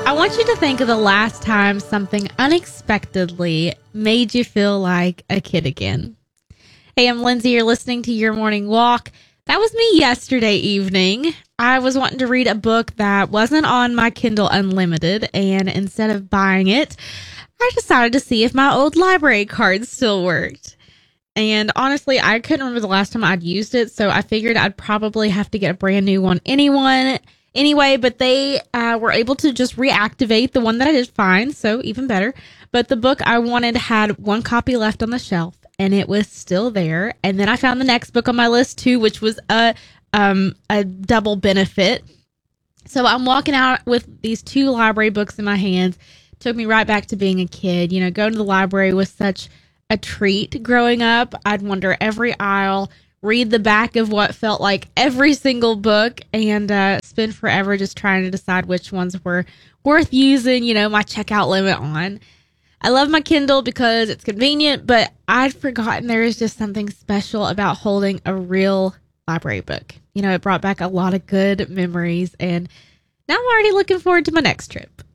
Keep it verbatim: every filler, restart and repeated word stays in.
I want you to think of the last time something unexpectedly made you feel like a kid again. Hey, I'm Lindsay. You're listening to Your Morning Walk. That was me yesterday evening. I was wanting to read a book that wasn't on my Kindle Unlimited, and instead of buying it, I decided to see if my old library card still worked. And honestly, I couldn't remember the last time I'd used it, so I figured I'd probably have to get a brand new one anyone anyway, but they uh, were able to just reactivate the one that I did find, so even better. But the book I wanted had one copy left on the shelf, and it was still there. And then I found the next book on my list too, which was a um a double benefit. So I'm walking out with these two library books in my hands. Took me right back to being a kid. You know, going to the library was such a treat growing up. I'd wander every aisle, read the back of what felt like every single book, and uh, spend forever just trying to decide which ones were worth using, you know, my checkout limit on. I love my Kindle because it's convenient, but I'd forgotten there is just something special about holding a real library book. You know, it brought back a lot of good memories, and now I'm already looking forward to my next trip.